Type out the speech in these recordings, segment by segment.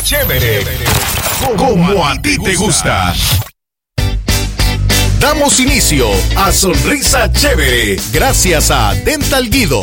chévere, como a ti te gusta. Damos inicio a Sonrisa Chévere, gracias a Dental Guido.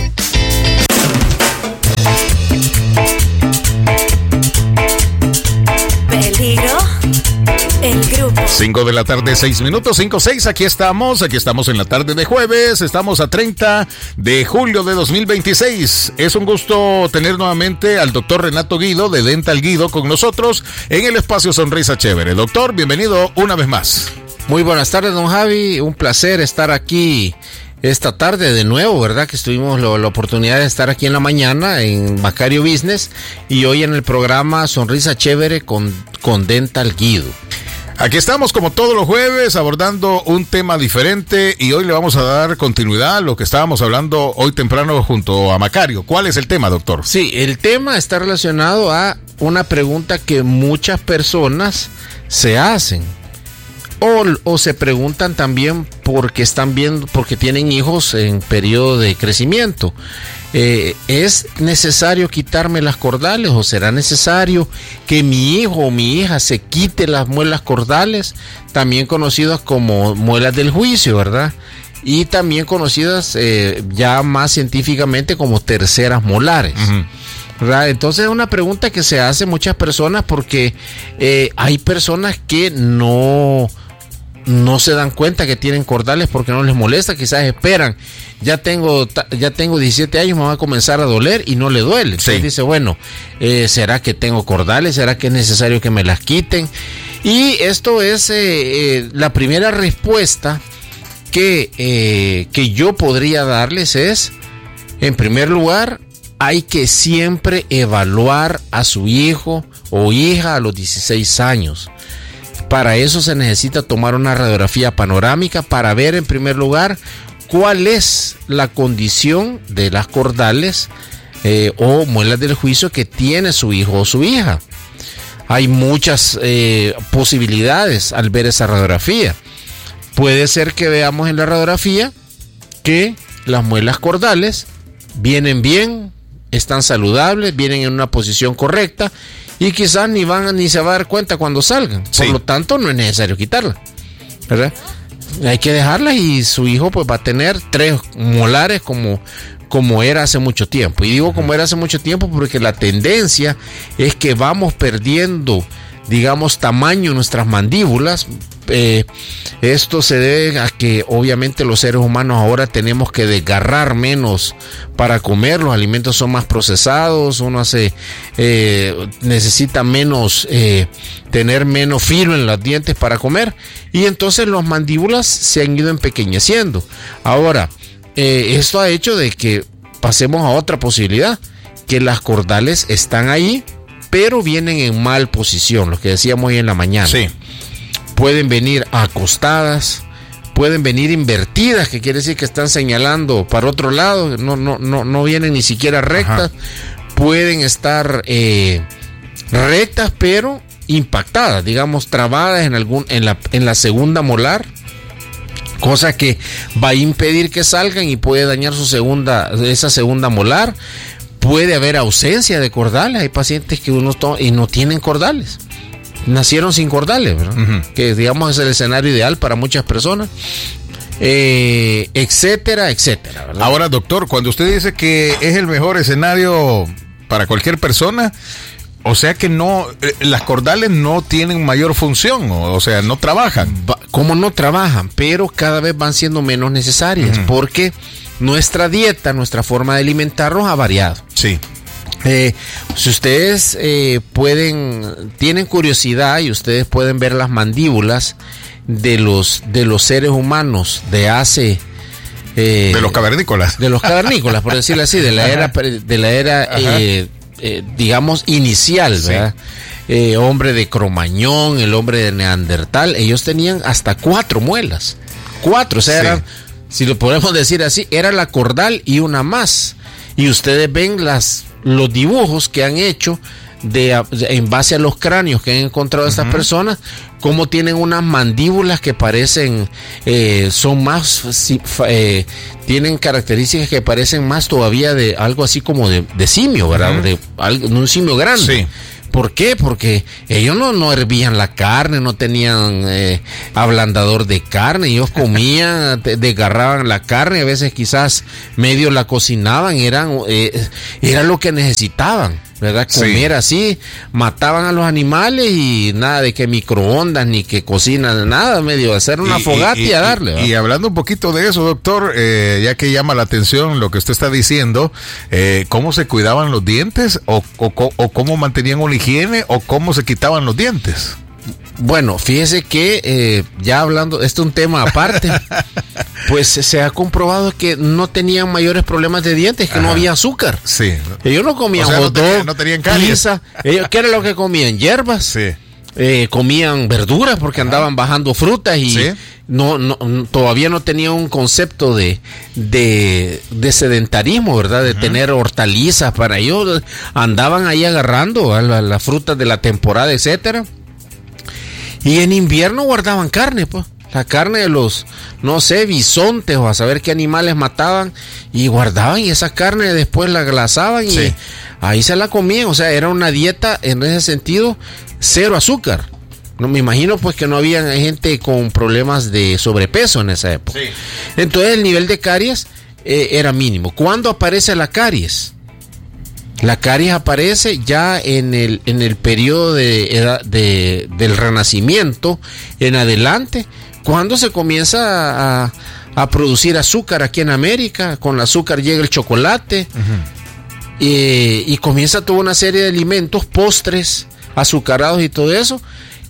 Peligro, el grupo. 5 de la tarde, 6 minutos, 5-6, aquí estamos en la tarde de jueves, estamos a 30 de julio de 2026. Es un gusto tener nuevamente al doctor Renato Guido de Dental Guido con nosotros en el espacio Sonrisa Chévere. Doctor, bienvenido una vez más. Muy buenas tardes, don Javi, un placer estar aquí esta tarde de nuevo, ¿verdad? Que tuvimos la oportunidad de estar aquí en la mañana en Macario Business y hoy en el programa Sonrisa Chévere con Dental Guido. Aquí estamos como todos los jueves abordando un tema diferente y hoy le vamos a dar continuidad a lo que estábamos hablando hoy temprano junto a Macario. ¿Cuál es el tema, doctor? Sí, el tema está relacionado a una pregunta que muchas personas se hacen. O se preguntan también porque están viendo, porque tienen hijos en periodo de crecimiento. ¿Es necesario quitarme las cordales o será necesario que mi hijo o mi hija se quite las muelas cordales, también conocidas como muelas del juicio, ¿verdad? Y también conocidas ya más científicamente como terceras molares. Uh-huh. ¿Verdad? Entonces es una pregunta que se hace muchas personas porque hay personas que no se dan cuenta que tienen cordales porque no les molesta, quizás esperan, ya tengo 17 años, me va a comenzar a doler y no le duele. Entonces sí. Dice, bueno, ¿será que tengo cordales? ¿Será que es necesario que me las quiten? Y esto es la primera respuesta que yo podría darles es, en primer lugar, hay que siempre evaluar a su hijo o hija a los 16 años. Para eso se necesita tomar una radiografía panorámica para ver en primer lugar cuál es la condición de las cordales o muelas del juicio que tiene su hijo o su hija. Hay muchas posibilidades al ver esa radiografía. Puede ser que veamos en la radiografía que las muelas cordales vienen bien, están saludables, vienen en una posición correcta y quizás ni se va a dar cuenta cuando salgan. Sí. Por lo tanto, no es necesario quitarla, ¿verdad? Hay que dejarla y su hijo pues va a tener 3 molares como era hace mucho tiempo. Y digo como era hace mucho tiempo porque la tendencia es que vamos perdiendo, digamos, tamaño en nuestras mandíbulas. Esto se debe a que obviamente los seres humanos ahora tenemos que desgarrar menos para comer, los alimentos son más procesados, uno necesita menos, tener menos filo en los dientes para comer y entonces las mandíbulas se han ido empequeñeciendo. Ahora, esto ha hecho de que pasemos a otra posibilidad, que las cordales están ahí, pero vienen en mal posición, lo que decíamos hoy en la mañana. Sí. Pueden venir acostadas, pueden venir invertidas, que quiere decir que están señalando para otro lado, no vienen ni siquiera rectas. Ajá. Pueden estar rectas, pero impactadas, digamos, trabadas en la segunda molar, cosa que va a impedir que salgan y puede dañar esa segunda molar. Puede haber ausencia de cordales, hay pacientes que y no tienen cordales. Nacieron sin cordales, ¿verdad? Uh-huh. Que digamos es el escenario ideal para muchas personas, etcétera, etcétera, ¿verdad? Ahora, doctor, cuando usted dice que es el mejor escenario para cualquier persona, o sea que no, las cordales no tienen mayor función, o sea, no trabajan. ¿Cómo no trabajan? Pero cada vez van siendo menos necesarias, uh-huh. Porque nuestra dieta, nuestra forma de alimentarnos ha variado. Sí. Si ustedes tienen curiosidad y ustedes pueden ver las mandíbulas de los seres humanos de hace de los cavernícolas, por decirlo así, de la era digamos inicial, ¿verdad? Sí. Hombre de Cromañón, el hombre de Neandertal, ellos tenían hasta 4 muelas, 4, o sea, sí. Eran, si lo podemos decir así, era la cordal y una más. Y ustedes ven los dibujos que han hecho en base a los cráneos que han encontrado estas uh-huh. personas, cómo tienen unas mandíbulas que parecen, tienen características que parecen más todavía de algo así como de simio, ¿verdad? Uh-huh. De un simio grande. Sí. ¿Por qué? Porque ellos no hervían la carne, no tenían ablandador de carne, ellos comían, desgarraban la carne, a veces quizás medio la cocinaban, era lo que necesitaban, ¿verdad? Comer así, mataban a los animales y nada de que microondas ni que cocinan, nada, medio hacer una fogata y a darle. ¿verdad? Y hablando un poquito de eso, doctor, ya que llama la atención lo que usted está diciendo, ¿cómo se cuidaban los dientes o cómo mantenían una higiene o cómo se quitaban los dientes? Bueno, fíjese que ya hablando, este es un tema aparte, pues se ha comprobado que no tenían mayores problemas de dientes, que no había azúcar. Sí. Ellos no comían hot dog, no tenían caries. pizza. Ellos, ¿qué era lo que comían? Hierbas. Sí. Comían verduras porque andaban bajando frutas y ¿sí? Todavía no tenían un concepto de sedentarismo, ¿verdad? De tener hortalizas para ellos. Andaban ahí agarrando las frutas de la temporada, etcétera. Y en invierno guardaban carne, pues. La carne de los, no sé, bisontes o a saber qué animales mataban y guardaban, y esa carne después la glasaban y ahí se la comían. O sea, era una dieta en ese sentido cero azúcar. No me imagino pues que no había gente con problemas de sobrepeso en esa época. Sí. Entonces el nivel de caries era mínimo. ¿Cuándo aparece la caries? La caries aparece ya en el periodo del Renacimiento en adelante, cuando se comienza a producir azúcar aquí en América. Con el azúcar llega el chocolate, y comienza toda una serie de alimentos, postres, azucarados y todo eso,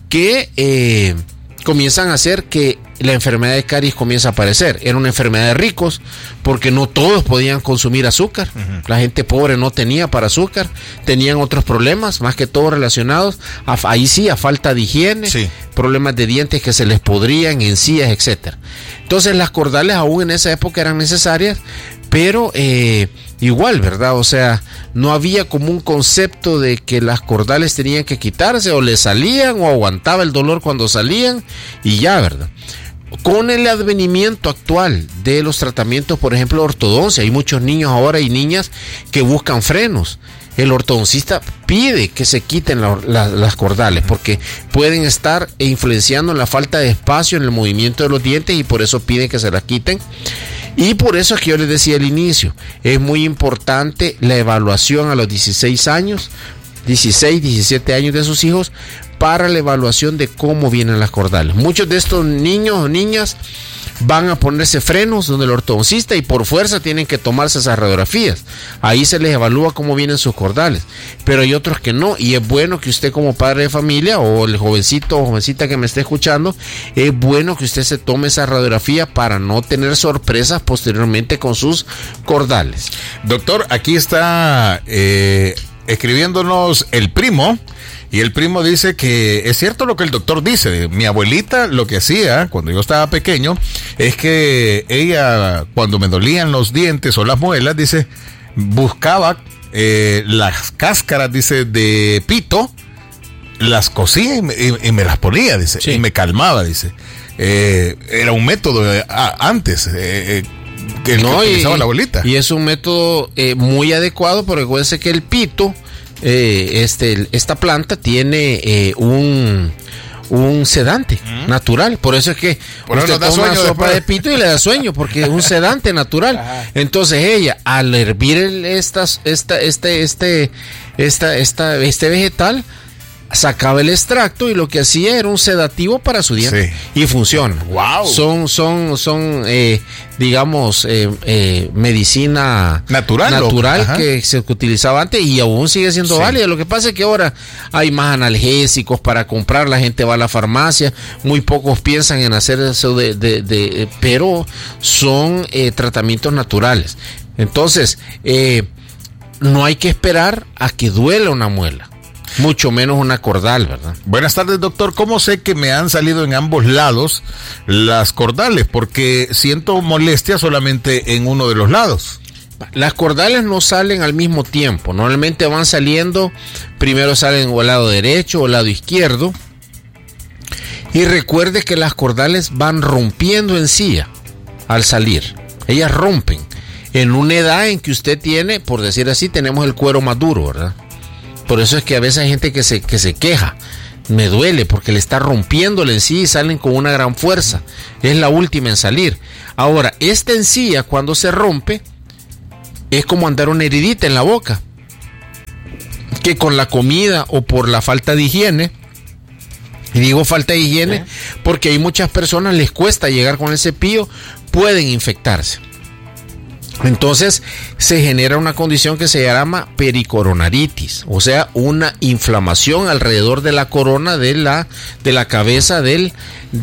que comienzan a hacer que la enfermedad de caries comienza a aparecer. Era una enfermedad de ricos, porque no todos podían consumir azúcar. La gente pobre no tenía para azúcar, tenían otros problemas, más que todo relacionados a falta de higiene, problemas de dientes que se les podrían, encías, etcétera. Entonces las cordales aún en esa época eran necesarias, pero igual, ¿verdad? O sea, no había como un concepto de que las cordales tenían que quitarse, o le salían, o aguantaba el dolor cuando salían, y ya, ¿verdad? Con el advenimiento actual de los tratamientos, por ejemplo, ortodoncia, hay muchos niños ahora y niñas que buscan frenos. El ortodoncista pide que se quiten las cordales, porque pueden estar influenciando en la falta de espacio en el movimiento de los dientes, y por eso piden que se las quiten. Y por eso es que yo les decía al inicio, es muy importante la evaluación a los 16 años, 16, 17 años de sus hijos, para la evaluación de cómo vienen las cordales. Muchos de estos niños o niñas van a ponerse frenos donde el ortodoncista, y por fuerza tienen que tomarse esas radiografías. Ahí se les evalúa cómo vienen sus cordales. Pero hay otros que no, y es bueno que usted, como padre de familia, o el jovencito o jovencita que me esté escuchando, es bueno que usted se tome esa radiografía para no tener sorpresas posteriormente con sus cordales. Doctor, aquí está escribiéndonos el primo. Y el primo dice que es cierto lo que el doctor dice. Mi abuelita lo que hacía cuando yo estaba pequeño es que ella, cuando me dolían los dientes o las muelas, dice, buscaba las cáscaras, dice, de pito, las cosía y me las ponía, dice, y me calmaba, dice. Era un método antes que utilizaba la abuelita. Y es un método muy adecuado, porque acuérdense que el pito, esta planta tiene un sedante natural. Por eso es que usted toma sopa de pito y le da sueño, porque es un sedante natural. Ajá. Entonces ella, al hervir este vegetal, sacaba el extracto, y lo que hacía era un sedativo para su diente. Y funciona. Wow. Son digamos, medicina natural que se utilizaba antes, y aún sigue siendo válida. Lo que pasa es que ahora hay más analgésicos para comprar, la gente va a la farmacia, muy pocos piensan en hacer eso pero son tratamientos naturales. Entonces, no hay que esperar a que duela una muela, mucho menos una cordal, ¿verdad? Buenas tardes, doctor. ¿Cómo sé que me han salido en ambos lados las cordales? Porque siento molestia solamente en uno de los lados. Las cordales no salen al mismo tiempo. Normalmente van saliendo, primero salen o al lado derecho o al lado izquierdo. Y recuerde que las cordales van rompiendo encía al salir. Ellas rompen en una edad en que usted tiene, por decir así, tenemos el cuero más duro, ¿verdad? Por eso es que a veces hay gente que se queja. Me duele porque le está rompiendo la encía y salen con una gran fuerza. Es la última en salir. Ahora, esta encía cuando se rompe es como andar una heridita en la boca, que con la comida o por la falta de higiene, y digo falta de higiene porque hay muchas personas les cuesta llegar con el cepillo, pueden infectarse. Entonces se genera una condición que se llama pericoronaritis, o sea, una inflamación alrededor de la corona de la cabeza de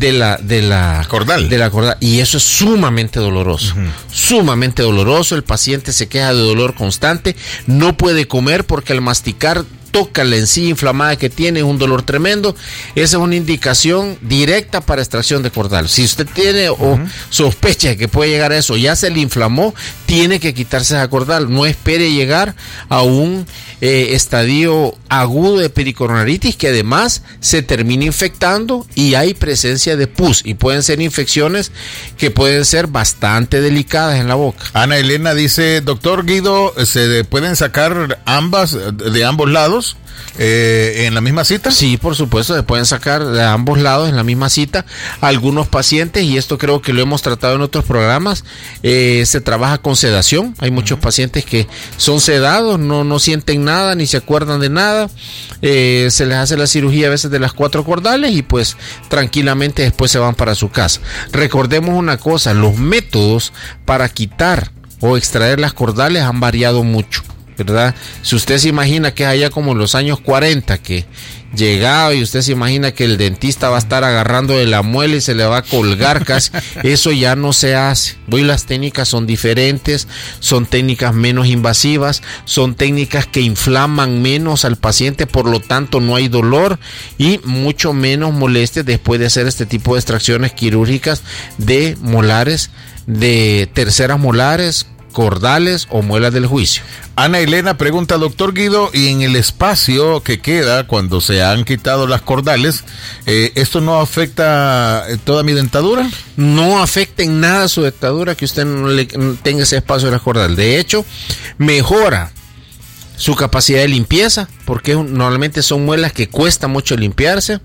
la cordal, y eso es sumamente doloroso, sumamente doloroso. El paciente se queja de dolor constante, no puede comer porque al masticar toca la encía inflamada que tiene, un dolor tremendo. Esa es una indicación directa para extracción de cordal. Si usted tiene o sospecha de que puede llegar a eso, ya se le inflamó, tiene que quitarse esa cordal. No espere llegar a un estadio agudo de pericoronaritis que además se termina infectando y hay presencia de pus, y pueden ser infecciones que pueden ser bastante delicadas en la boca. Ana Elena dice, doctor Guido, ¿se pueden sacar ambas de ambos lados en la misma cita? Sí, por supuesto, se pueden sacar de ambos lados en la misma cita. Algunos pacientes, y esto creo que lo hemos tratado en otros programas, se trabaja con sedación. Hay muchos pacientes que son sedados, no sienten nada, ni se acuerdan de nada. Se les hace la cirugía a veces de las 4 cordales y pues tranquilamente después se van para su casa. Recordemos una cosa, los métodos para quitar o extraer las cordales han variado mucho, ¿verdad? Si usted se imagina que es allá como en los años 40 que llegaba y usted se imagina que el dentista va a estar agarrando de la muela y se le va a colgar casi, eso ya no se hace. Hoy las técnicas son diferentes, son técnicas menos invasivas, son técnicas que inflaman menos al paciente, por lo tanto no hay dolor y mucho menos molestias después de hacer este tipo de extracciones quirúrgicas de molares, de terceras molares, cordales o muelas del juicio. Ana Elena pregunta, doctor Guido, y en el espacio que queda cuando se han quitado las cordales, ¿esto no afecta toda mi dentadura? No afecta en nada su dentadura que usted no tenga ese espacio de las cordales. De hecho, mejora su capacidad de limpieza, porque normalmente son muelas que cuesta mucho limpiarse.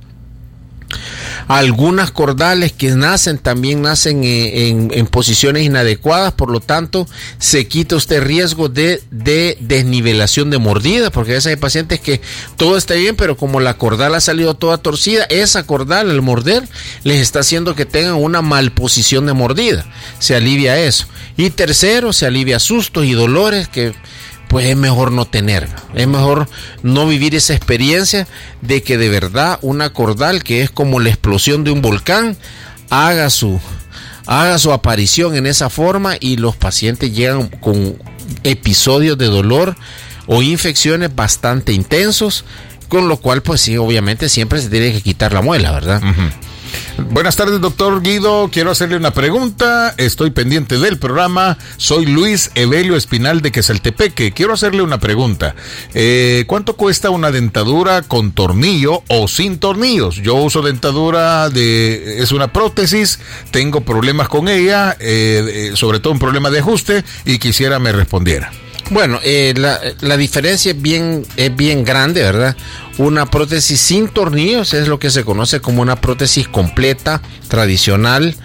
Algunas cordales que también nacen en posiciones inadecuadas, por lo tanto se quita usted riesgo de desnivelación de mordida, porque a veces hay pacientes que todo está bien, pero como la cordal ha salido toda torcida, esa cordal al morder les está haciendo que tengan una malposición de mordida. Se alivia eso. Y tercero, se alivia sustos y dolores que pues es mejor no tener, es mejor no vivir esa experiencia de que de verdad una cordal, que es como la explosión de un volcán, haga su aparición en esa forma y los pacientes llegan con episodios de dolor o infecciones bastante intensos, con lo cual pues sí, obviamente siempre se tiene que quitar la muela, ¿verdad? Buenas tardes, doctor Guido, quiero hacerle una pregunta, estoy pendiente del programa, soy Luis Evelio Espinal de Quesaltepeque, quiero hacerle una pregunta, ¿cuánto cuesta una dentadura con tornillo o sin tornillos? Yo uso dentadura es una prótesis, tengo problemas con ella, sobre todo un problema de ajuste, y quisiera me respondiera. Bueno, la diferencia es bien grande, ¿verdad? Una prótesis sin tornillos es lo que se conoce como una prótesis completa, tradicional.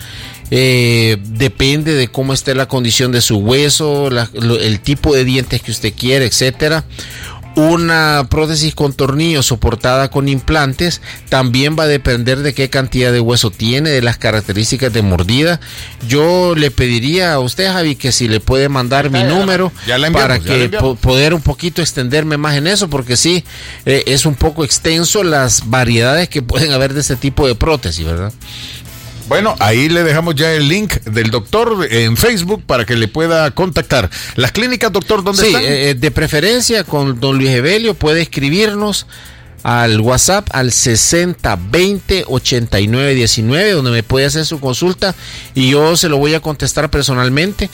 Depende de cómo esté la condición de su hueso, el tipo de dientes que usted quiere, etcétera. Una prótesis con tornillos soportada con implantes también va a depender de qué cantidad de hueso tiene, de las características de mordida. Yo le pediría a usted, Javi, que si le puede mandar mi número para que poder un poquito extenderme más en eso, porque sí, es un poco extenso las variedades que pueden haber de este tipo de prótesis, ¿verdad? Bueno, ahí le dejamos ya el link del doctor en Facebook para que le pueda contactar. Las clínicas, doctor, ¿dónde están? De preferencia con don Luis Evelio puede escribirnos al WhatsApp al 6020-8919, donde me puede hacer su consulta y yo se lo voy a contestar personalmente.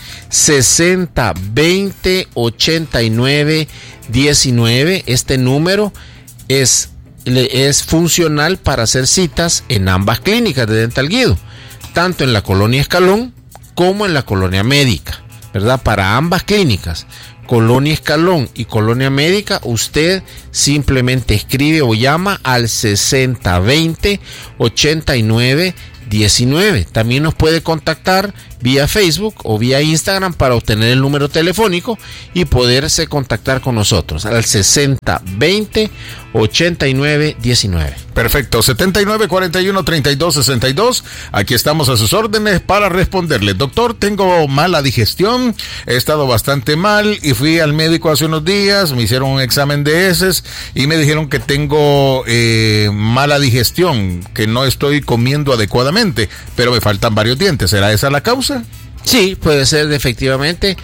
6020-8919. Este número es funcional para hacer citas en ambas clínicas de Dental Guido, tanto en la Colonia Escalón como en la Colonia Médica, ¿verdad? Para ambas clínicas. Colonia Escalón y Colonia Médica, usted simplemente escribe o llama al 6020-8919. También nos puede contactar vía Facebook o vía Instagram para obtener el número telefónico y poderse contactar con nosotros al 6020-8919. Perfecto, 7941-3262. Aquí estamos a sus órdenes para responderle. Doctor, tengo mala digestión, he estado bastante mal y fui al médico hace unos días, me hicieron un examen de heces y me dijeron que tengo mala digestión, que no estoy comiendo adecuadamente, pero me faltan varios dientes. ¿Será esa la causa? Sí, puede ser efectivamente.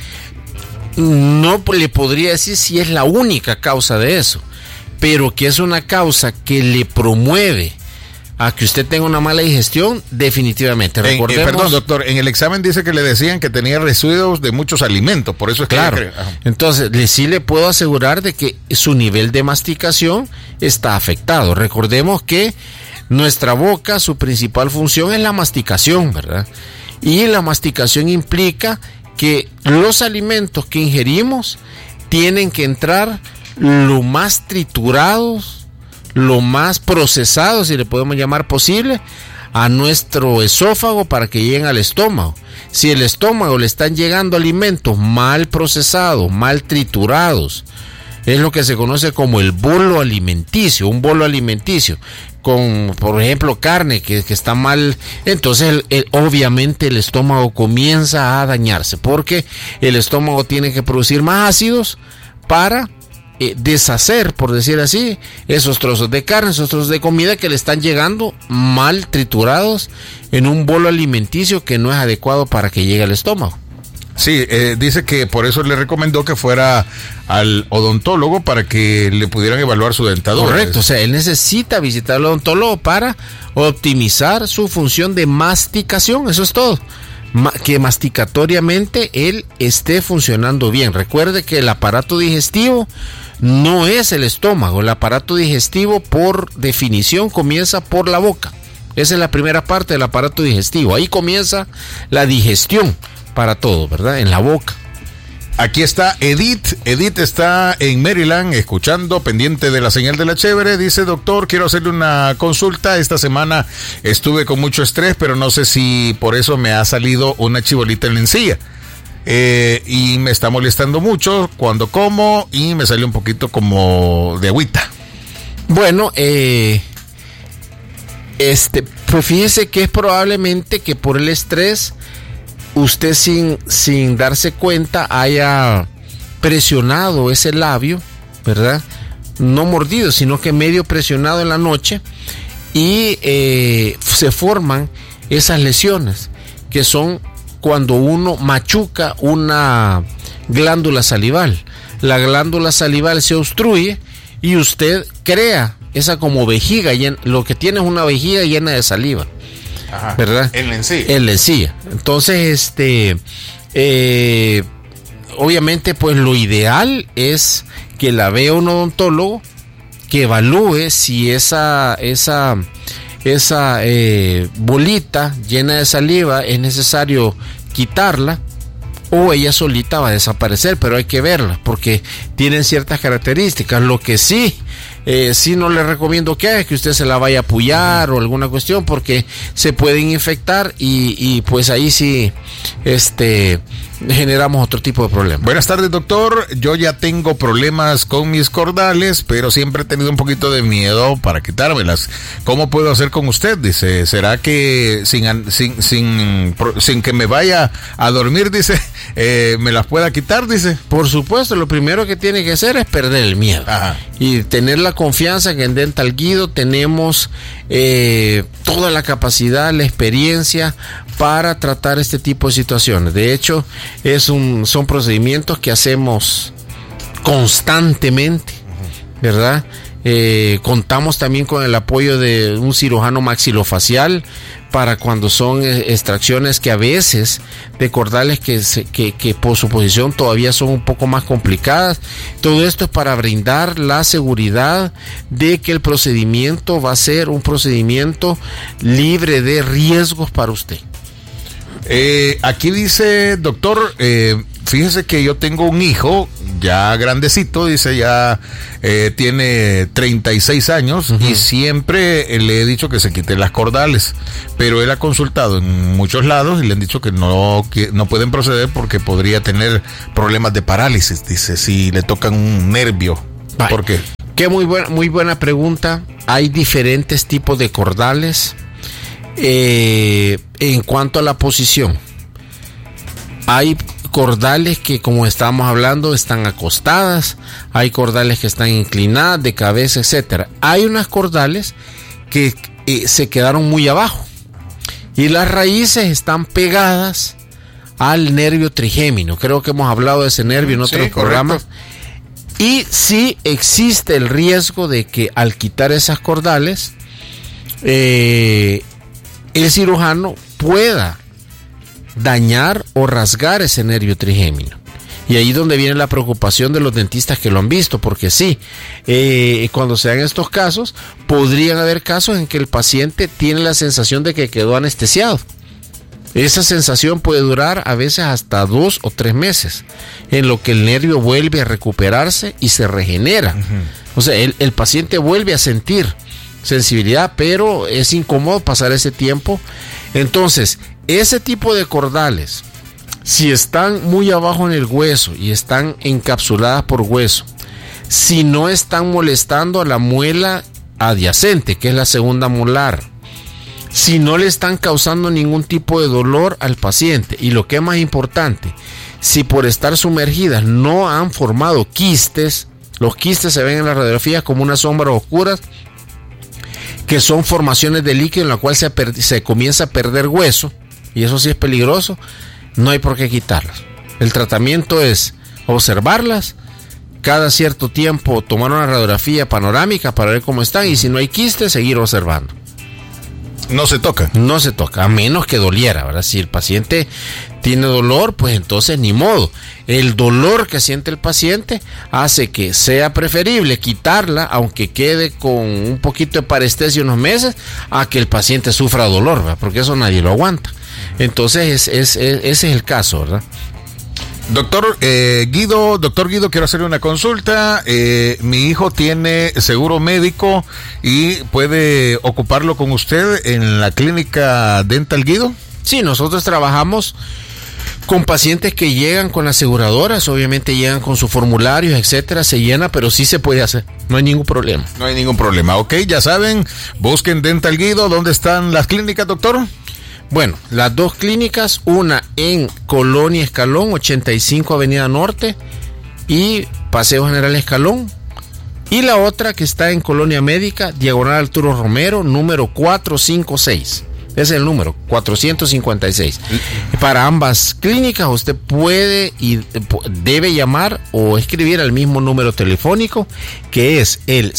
No le podría decir si es la única causa de eso, pero que es una causa que le promueve a que usted tenga una mala digestión, definitivamente. Recordemos, perdón, doctor, en el examen dice que le decían que tenía residuos de muchos alimentos, por eso es que claro. Entonces, sí le puedo asegurar de que su nivel de masticación está afectado. Recordemos que nuestra boca, su principal función es la masticación, ¿verdad? Y la masticación implica que los alimentos que ingerimos tienen que entrar lo más triturados, lo más procesados, si le podemos llamar posible, a nuestro esófago para que lleguen al estómago. Si el estómago le están llegando alimentos mal procesados, mal triturados, es lo que se conoce como el bolo alimenticio, un bolo alimenticio, con, por ejemplo, carne que está mal, entonces obviamente el estómago comienza a dañarse, porque el estómago tiene que producir más ácidos para deshacer, por decir así, esos trozos de carne, esos trozos de comida que le están llegando mal triturados en un bolo alimenticio que no es adecuado para que llegue al estómago. Sí, dice que por eso le recomendó que fuera al odontólogo para que le pudieran evaluar su dentadura. Correcto, o sea, él necesita visitar al odontólogo para optimizar su función de masticación, eso es todo. Que masticatoriamente él esté funcionando bien. Recuerde que el aparato digestivo no es el estómago, el aparato digestivo por definición comienza por la boca. Esa es la primera parte del aparato digestivo, ahí comienza la digestión para todo, ¿verdad? En la boca. Aquí está Edith. Edith está en Maryland escuchando, pendiente de la señal de la chévere. Dice: doctor, quiero hacerle una consulta. Esta semana estuve con mucho estrés, pero no sé si por eso me ha salido una chibolita en la encía. Y me está molestando mucho cuando como y me salió un poquito como de agüita. Bueno, pues fíjese que es probablemente que por el estrés usted sin darse cuenta haya presionado ese labio, ¿verdad? No mordido, sino que medio presionado en la noche y se forman esas lesiones que son cuando uno machuca una glándula salival. La glándula salival se obstruye y usted crea esa como vejiga, lo que tiene es una vejiga llena de saliva. Ajá, ¿verdad? En la encía. En la encía. Entonces, obviamente, pues lo ideal es que la vea un odontólogo que evalúe si esa bolita llena de saliva es necesario quitarla o ella solita va a desaparecer, pero hay que verla porque tienen ciertas características. Lo que sí no le recomiendo que haga es que usted se la vaya a pullar o alguna cuestión, porque se pueden infectar y pues ahí sí generamos otro tipo de problemas. Buenas tardes, doctor. Yo ya tengo problemas con mis cordales, pero siempre he tenido un poquito de miedo para quitármelas. ¿Cómo puedo hacer con usted? Dice, ¿será que sin que me vaya a dormir, dice, me las pueda quitar? Dice. Por supuesto, lo primero que tiene que hacer es perder el miedo. Ajá. Y tener la confianza que en Dental Guido tenemos toda la capacidad, la experiencia para tratar este tipo de situaciones. De hecho, son procedimientos que hacemos constantemente, ¿verdad? Contamos también con el apoyo de un cirujano maxilofacial para cuando son extracciones que a veces de cordales que por su posición todavía son un poco más complicadas. Todo esto es para brindar la seguridad de que el procedimiento va a ser un procedimiento libre de riesgos para usted. Aquí dice, doctor, fíjese que yo tengo un hijo ya grandecito, dice, ya tiene 36 años y siempre le he dicho que se quite las cordales, pero él ha consultado en muchos lados y le han dicho que no pueden proceder porque podría tener problemas de parálisis, dice, si le tocan un nervio. ¿Por qué? Qué muy buena pregunta. Hay diferentes tipos de cordales. En cuanto a la posición, hay cordales que, como estábamos hablando, están acostadas, hay cordales que están inclinadas de cabeza, etcétera. Hay unas cordales que se quedaron muy abajo y las raíces están pegadas al nervio trigémino. Creo que hemos hablado de ese nervio en otros programas. Y sí existe el riesgo de que al quitar esas cordales, el cirujano pueda dañar o rasgar ese nervio trigémino. Y ahí es donde viene la preocupación de los dentistas que lo han visto, porque sí, cuando se dan estos casos, podrían haber casos en que el paciente tiene la sensación de que quedó anestesiado. Esa sensación puede durar a veces hasta 2 o 3 meses, en lo que el nervio vuelve a recuperarse y se regenera. O sea, el paciente vuelve a sentir sensibilidad, pero es incómodo pasar ese tiempo. Entonces, ese tipo de cordales, si están muy abajo en el hueso y están encapsuladas por hueso, si no están molestando a la muela adyacente, que es la segunda molar, si no le están causando ningún tipo de dolor al paciente, y lo que es más importante, si por estar sumergidas no han formado quistes, los quistes se ven en la radiografía como unas sombras oscuras, que son formaciones de líquido en la cual se comienza a perder hueso, y eso sí es peligroso, no hay por qué quitarlas. El tratamiento es observarlas, cada cierto tiempo tomar una radiografía panorámica para ver cómo están, y si no hay quistes, seguir observando. No se toca. No se toca, a menos que doliera, ¿verdad? Si el paciente tiene dolor, pues entonces ni modo. El dolor que siente el paciente hace que sea preferible quitarla, aunque quede con un poquito de parestesia unos meses, a que el paciente sufra dolor, ¿verdad? Porque eso nadie lo aguanta. Entonces ese es el caso, ¿verdad? Doctor Guido, quiero hacerle una consulta. Mi hijo tiene seguro médico y puede ocuparlo con usted en la clínica Dental Guido. Sí, nosotros trabajamos con pacientes que llegan con aseguradoras, obviamente llegan con sus formularios, etcétera, se llena, pero sí se puede hacer, no hay ningún problema. No hay ningún problema, ok, ya saben, busquen Dental Guido. ¿Dónde están las clínicas, doctor? Bueno, las dos clínicas, una en Colonia Escalón, 85 Avenida Norte y Paseo General Escalón, y la otra que está en Colonia Médica, Diagonal Arturo Romero, número 456. Ese es el número, 456. Para ambas clínicas usted puede y debe llamar o escribir al mismo número telefónico, que es el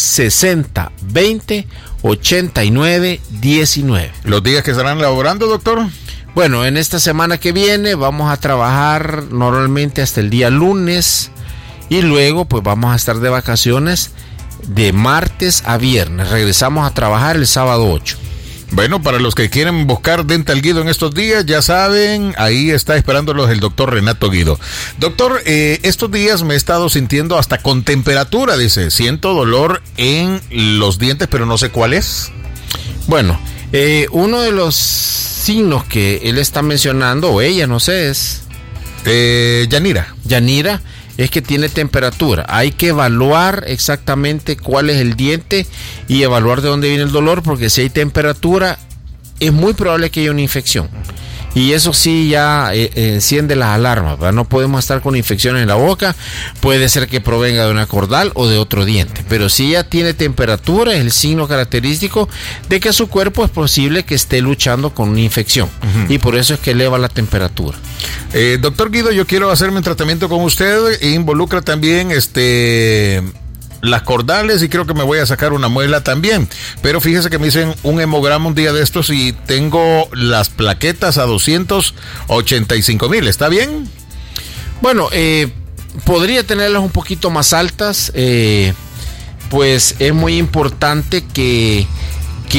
6020-8919. ¿Los días que estarán laborando, doctor? Bueno, en esta semana que viene vamos a trabajar normalmente hasta el día lunes, y luego pues vamos a estar de vacaciones de martes a viernes. Regresamos a trabajar el sábado 8. Bueno, para los que quieren buscar Dental Guido en estos días, ya saben, ahí está esperándolos el doctor Renato Guido. Doctor, estos días me he estado sintiendo hasta con temperatura, dice, siento dolor en los dientes, pero no sé cuál es. Bueno, uno de los signos que él está mencionando, o ella, no sé, es... Yanira, es que tiene temperatura. Hay que evaluar exactamente cuál es el diente y evaluar de dónde viene el dolor, porque si hay temperatura es muy probable que haya una infección, y eso sí ya enciende las alarmas, ¿verdad? No podemos estar con infecciones en la boca, puede ser que provenga de una cordal o de otro diente, pero si ya tiene temperatura es el signo característico de que su cuerpo es posible que esté luchando con una infección, y por eso es que eleva la temperatura. Doctor Guido, yo quiero hacerme un tratamiento con usted, involucra también las cordales, y creo que me voy a sacar una muela también, pero fíjese que me dicen un hemograma un día de estos y tengo las plaquetas a 285,000, ¿está bien? Bueno, podría tenerlas un poquito más altas, pues es muy importante que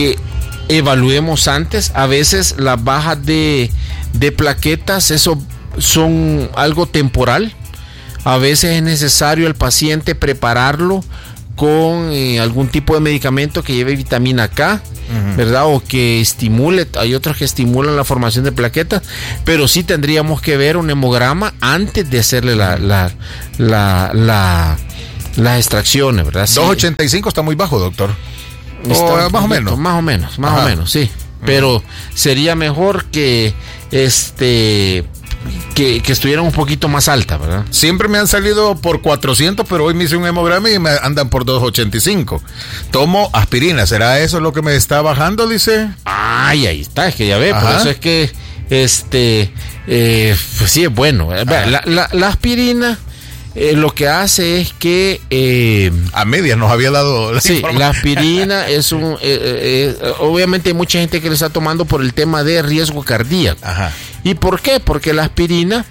evaluemos antes. A veces las bajas de plaquetas, eso son algo temporal. A veces es necesario el paciente prepararlo con algún tipo de medicamento que lleve vitamina K, ¿verdad? O que estimule, hay otros que estimulan la formación de plaquetas, pero sí tendríamos que ver un hemograma antes de hacerle las extracciones, ¿verdad? Sí. 285 está muy bajo, doctor. Está más o menos. Más o menos, sí. Pero sería mejor que estuvieran un poquito más alta, ¿verdad? Siempre me han salido por 400, pero hoy me hice un hemograma y me andan por 285. Tomo aspirina, ¿será eso lo que me está bajando, dice? Ay, ahí está, es que ya ve, por eso es que pues sí es bueno. La aspirina lo que hace es que a medias nos había dado la aspirina es obviamente hay mucha gente que lo está tomando por el tema de riesgo cardíaco. Ajá. ¿Y por qué? Porque la aspirina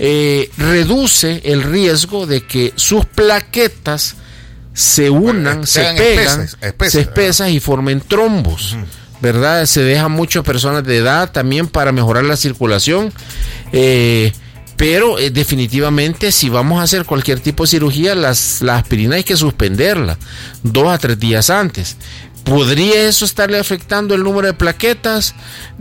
reduce el riesgo de que sus plaquetas se unan, se pegan, se espesan y formen trombos. ¿Verdad? Se deja muchas personas de edad también para mejorar la circulación. Pero definitivamente si vamos a hacer cualquier tipo de cirugía, la aspirina hay que suspenderla 2 a 3 días antes. ¿Podría eso estarle afectando el número de plaquetas?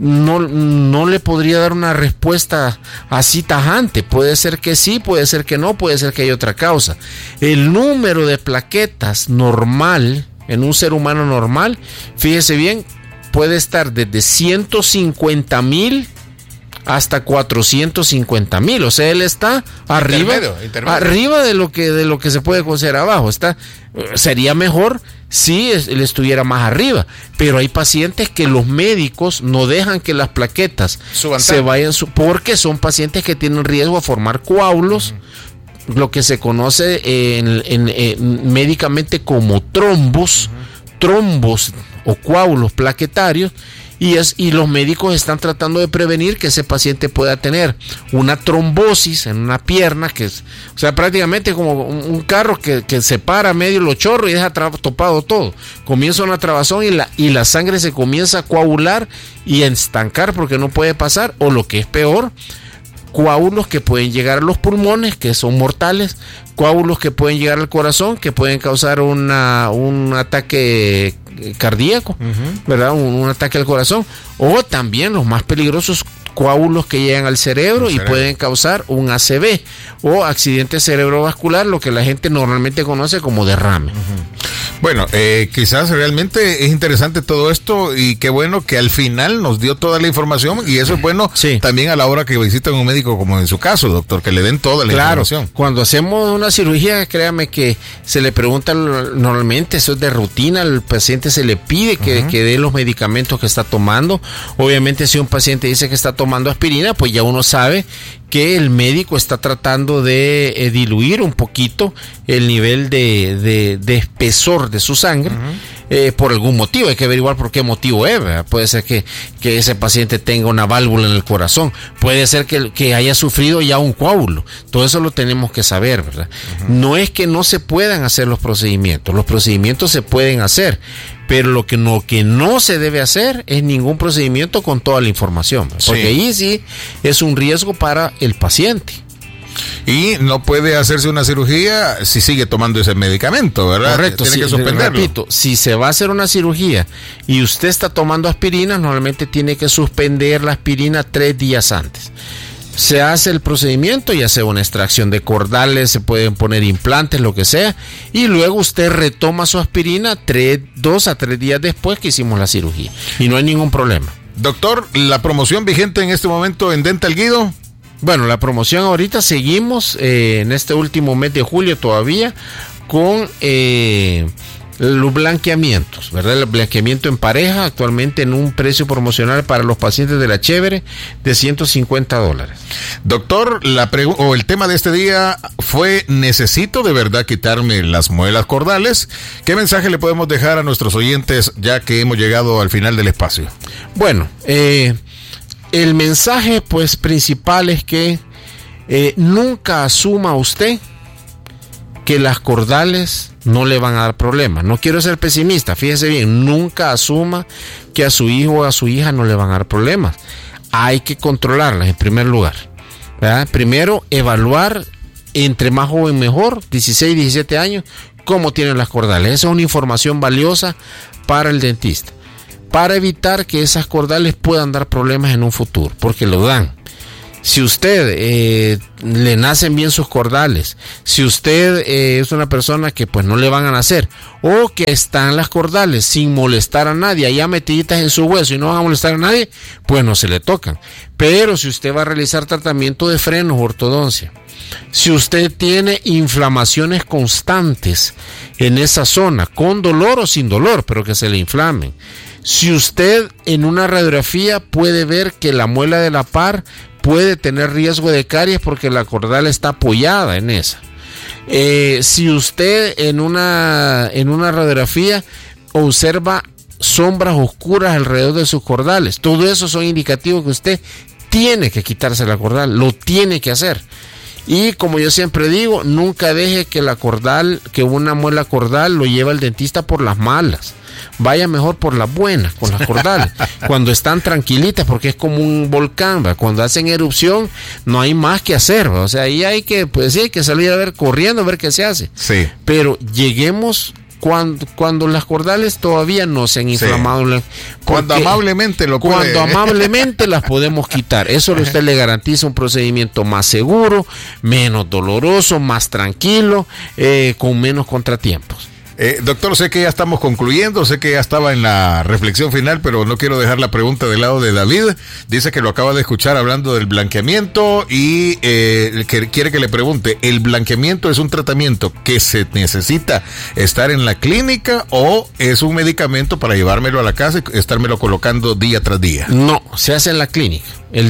No le podría dar una respuesta así tajante. Puede ser que sí, puede ser que no, puede ser que hay otra causa. El número de plaquetas normal, en un ser humano normal, fíjese bien, puede estar desde 150,000 hasta 450,000, o sea, él está arriba de lo que se puede considerar abajo. Sería mejor si él estuviera más arriba, pero hay pacientes que los médicos no dejan que las plaquetas se vayan, porque son pacientes que tienen riesgo a formar coágulos, lo que se conoce médicamente como trombos o coágulos plaquetarios. Y los médicos están tratando de prevenir que ese paciente pueda tener una trombosis en una pierna, o sea, prácticamente como un carro que se para medio los chorros y deja topado todo. Comienza una trabazón y la sangre se comienza a coagular y a estancar porque no puede pasar, o lo que es peor, coágulos que pueden llegar a los pulmones, que son mortales, coágulos que pueden llegar al corazón, que pueden causar un ataque cardíaco, ¿verdad? Un ataque al corazón, o también los más peligrosos, coágulos que llegan al cerebro y pueden causar un ACV o accidente cerebrovascular, lo que la gente normalmente conoce como derrame. Bueno, quizás realmente es interesante todo esto y qué bueno que al final nos dio toda la información, y eso es bueno también a la hora que visitan un médico, como en su caso, doctor, que le den toda la información. Cuando hacemos una cirugía, créame que se le pregunta normalmente, eso es de rutina, al paciente se le pide que dé los medicamentos que está tomando. Obviamente si un paciente dice que está tomando aspirina, pues ya uno sabe que el médico está tratando de diluir un poquito el nivel de espesor de su sangre, por algún motivo. Hay que averiguar por qué motivo es, ¿verdad? Puede ser que ese paciente tenga una válvula en el corazón, puede ser que haya sufrido ya un coágulo. Todo eso lo tenemos que saber, ¿verdad? No es que no se puedan hacer los procedimientos se pueden hacer, pero lo que no se debe hacer es ningún procedimiento con toda la información, porque ahí sí es un riesgo para el paciente. Y no puede hacerse una cirugía si sigue tomando ese medicamento, ¿verdad? Correcto. Tiene que suspenderlo. Repito, si se va a hacer una cirugía y usted está tomando aspirina, normalmente tiene que suspender la aspirina 3 días antes. Se hace el procedimiento, ya sea una extracción de cordales, se pueden poner implantes, lo que sea, y luego usted retoma su aspirina 2 a 3 días después que hicimos la cirugía, y no hay ningún problema. Doctor, ¿la promoción vigente en este momento en Dental Guido? Bueno, la promoción ahorita seguimos en este último mes de julio todavía con los blanqueamientos, ¿verdad? El blanqueamiento en pareja, actualmente en un precio promocional para los pacientes de la Chévere de $150. Doctor, el tema de este día fue: ¿necesito de verdad quitarme las muelas cordales? ¿Qué mensaje le podemos dejar a nuestros oyentes ya que hemos llegado al final del espacio? Bueno, el mensaje pues principal es que nunca asuma usted que las cordales no le van a dar problemas. No quiero ser pesimista, fíjese bien, nunca asuma que a su hijo o a su hija no le van a dar problemas. Hay que controlarlas en primer lugar, ¿verdad? Primero, evaluar, entre más joven mejor, 16, 17 años, cómo tienen las cordales. Esa es una información valiosa para el dentista, para evitar que esas cordales puedan dar problemas en un futuro, porque lo dan. Si usted le nacen bien sus cordales, si usted es una persona que pues no le van a nacer, o que están las cordales sin molestar a nadie, allá metiditas en su hueso y no van a molestar a nadie, pues no se le tocan. Pero si usted va a realizar tratamiento de frenos, ortodoncia, si usted tiene inflamaciones constantes en esa zona, con dolor o sin dolor, pero que se le inflamen, si usted en una radiografía puede ver que la muela de la par puede tener riesgo de caries porque la cordal está apoyada en esa. Si usted en una radiografía observa sombras oscuras alrededor de sus cordales, todo eso son indicativos que usted tiene que quitarse la cordal, lo tiene que hacer. Y como yo siempre digo, nunca deje que una muela cordal lo lleve al dentista por las malas. Vaya mejor por las buenas, con las cordales, cuando están tranquilitas, porque es como un volcán, ¿va? Cuando hacen erupción no hay más que hacer, ¿va? O sea, ahí hay que, pues sí, hay que salir a ver, corriendo a ver qué se hace. Sí. Pero cuando las cordales todavía no se han inflamado. Sí. Cuando amablemente las podemos quitar. Eso a usted le garantiza un procedimiento más seguro, menos doloroso, más tranquilo, con menos contratiempos. Doctor, sé que ya estamos concluyendo, sé que ya estaba en la reflexión final, pero no quiero dejar la pregunta del lado de David. Dice que lo acaba de escuchar hablando del blanqueamiento y que quiere que le pregunte, ¿el blanqueamiento es un tratamiento que se necesita estar en la clínica o es un medicamento para llevármelo a la casa y estármelo colocando día tras día? No, se hace en la clínica.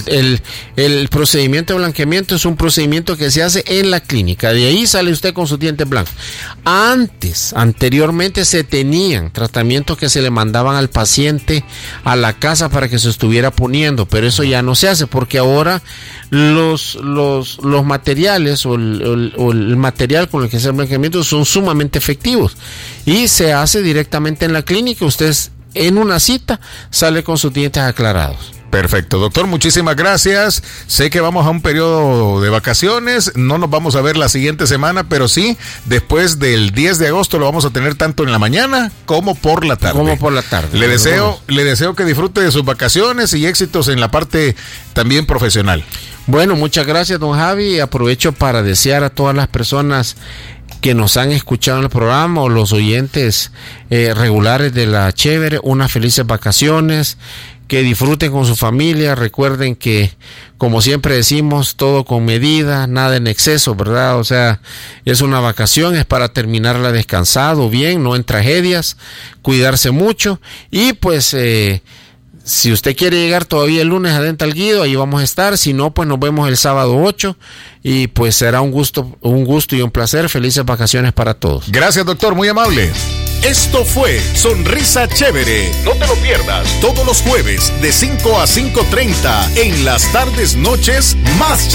El procedimiento de blanqueamiento es un procedimiento que se hace en la clínica. De ahí sale usted con sus dientes blancos. Anteriormente se tenían tratamientos que se le mandaban al paciente a la casa para que se estuviera poniendo, pero eso ya no se hace porque ahora los materiales o el material con el que se hace el blanqueamiento son sumamente efectivos y se hace directamente en la clínica. Usted en una cita sale con sus dientes aclarados. Perfecto, doctor, muchísimas gracias. Sé que vamos a un periodo de vacaciones, no nos vamos a ver la siguiente semana, pero sí, después del 10 de agosto lo vamos a tener tanto en la mañana como por la tarde. Le deseo que disfrute de sus vacaciones y éxitos en la parte también profesional. Bueno, muchas gracias, don Javi. Aprovecho para desear a todas las personas que nos han escuchado en el programa o los oyentes regulares de La Chévere unas felices vacaciones, que disfruten con su familia. Recuerden que, como siempre decimos, todo con medida, nada en exceso, ¿verdad? O sea, es una vacación, es para terminarla descansado, bien, no en tragedias, cuidarse mucho y pues si usted quiere llegar todavía el lunes a Dental Guido, ahí vamos a estar. Si no, pues nos vemos el sábado 8 y pues será un gusto y un placer. Felices vacaciones para todos. Gracias, doctor, muy amable. Esto fue Sonrisa Chévere. No te lo pierdas todos los jueves de 5 a 5:30 en las tardes, noches más